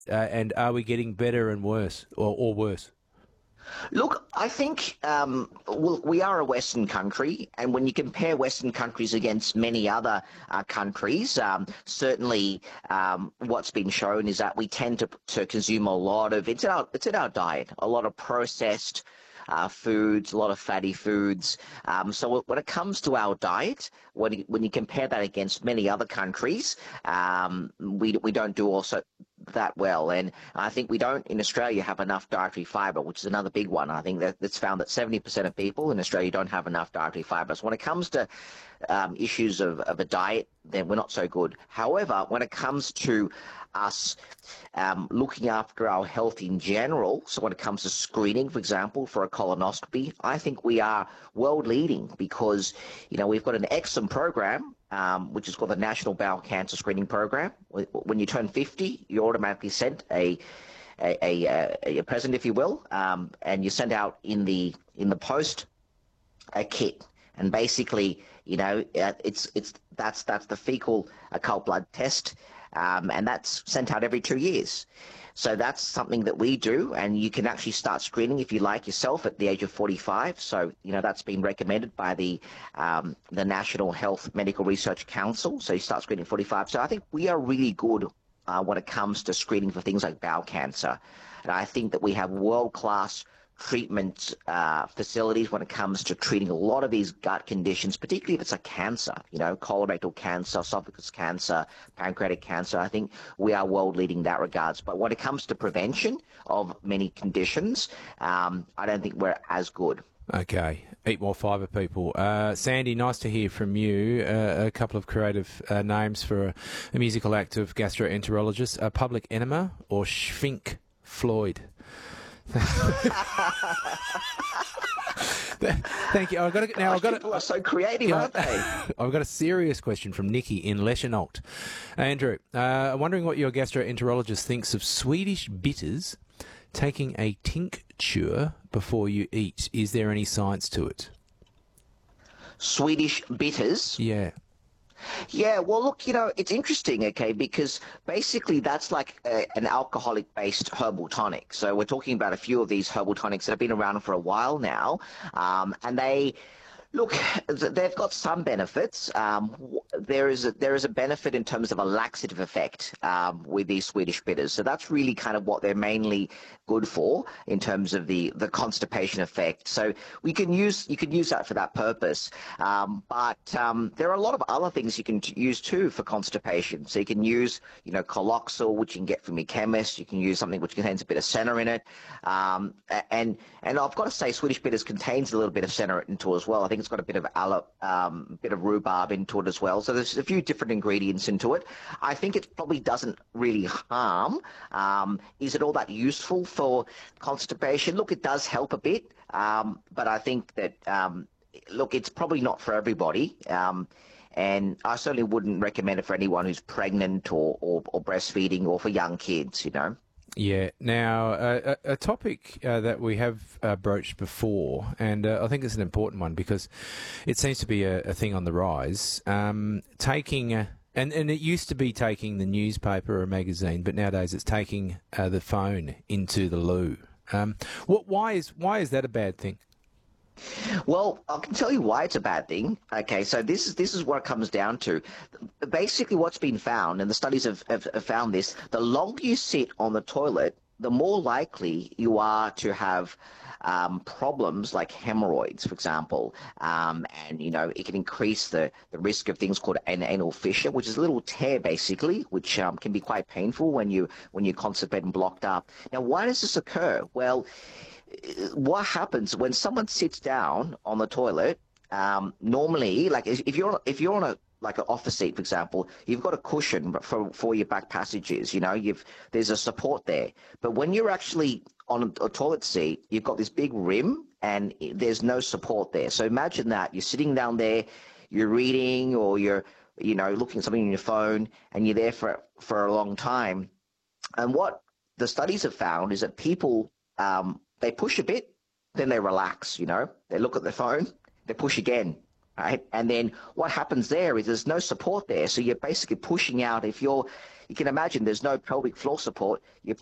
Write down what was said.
and are we getting better and worse, or worse? Look, I think we are a Western country, and when you compare Western countries against many other countries, certainly what's been shown is that we tend to consume a lot of it's in our diet, a lot of processed foods, a lot of fatty foods. So when it comes to our diet, when you compare that against many other countries, we don't do also that well. And I think we don't in Australia have enough dietary fiber, which is another big one. I think that's found that 70% of people in Australia don't have enough dietary fiber. So when it comes to issues of a diet, then we're not so good. However, when it comes to us looking after our health in general, so when it comes to screening, for example, for a colonoscopy, I think we are world leading because, we've got an excellent program, which is called the National Bowel Cancer Screening Program. When you turn 50, you're automatically sent a present, if you will, and you send out in the post a kit. And basically, that's the fecal occult blood test, and that's sent out every 2 years. So that's something that we do, and you can actually start screening if you like yourself at the age of 45. So that's been recommended by the National Health Medical Research Council. So you start screening at 45. So I think we are really good when it comes to screening for things like bowel cancer, and I think that we have world-class treatment facilities when it comes to treating a lot of these gut conditions, particularly if it's a cancer, colorectal cancer, esophagus cancer, pancreatic cancer. I think we are world leading in that regards. But when it comes to prevention of many conditions, I don't think we're as good. Okay. Eat more fibre, people. Sandy, nice to hear from you. A couple of creative names for a musical act of gastroenterologist. Public Enema or Schfink Floyd? Thank you. People are so creative, aren't they? I've got a serious question from Nikki in Leschenault. Andrew, I'm wondering what your gastroenterologist thinks of Swedish bitters taking a tincture before you eat. Is there any science to it? Swedish bitters? Yeah. Yeah, well, look, it's interesting, okay, because basically that's like an alcoholic-based herbal tonic. So we're talking about a few of these herbal tonics that have been around for a while now, and they've got some benefits. There is a benefit in terms of a laxative effect with these Swedish bitters. So that's really kind of what they're mainly good for in terms of the constipation effect. So you can use that for that purpose. But there are a lot of other things you can use too for constipation. So you can use, Coloxal, which you can get from your chemist. You can use something which contains a bit of senna in it. And I've got to say, Swedish bitters contains a little bit of senna into it as well. I think it's got a bit of rhubarb into it as well. So there's a few different ingredients into it. I think it probably doesn't really harm. Is it all that useful for constipation? Look, it does help a bit, but I think that it's probably not for everybody. And I certainly wouldn't recommend it for anyone who's pregnant or breastfeeding or for young kids, Yeah. Now, a topic that we have broached before, and I think it's an important one because it seems to be a thing on the rise. Taking and it used to be taking the newspaper or a magazine, but nowadays it's taking the phone into the loo. Why is that a bad thing? Well, I can tell you why it's a bad thing. Okay, so this is what it comes down to. Basically, what's been found, and the studies have found this, the longer you sit on the toilet, the more likely you are to have problems like hemorrhoids, for example. And, it can increase the risk of things called an anal fissure, which is a little tear, basically, which can be quite painful when you constipate and blocked up. Now, why does this occur? Well, what happens when someone sits down on the toilet, normally, like if you're on like an office seat, for example, you've got a cushion for your back passages, there's a support there. But when you're actually on a toilet seat, you've got this big rim and there's no support there. So imagine that you're sitting down there, you're reading or you're, looking at something on your phone and you're there for a long time. And what the studies have found is that people, they push a bit, then they relax, they look at their phone, they push again, right? And then what happens there is there's no support there. So you're basically pushing out, you can imagine there's no pelvic floor support, you're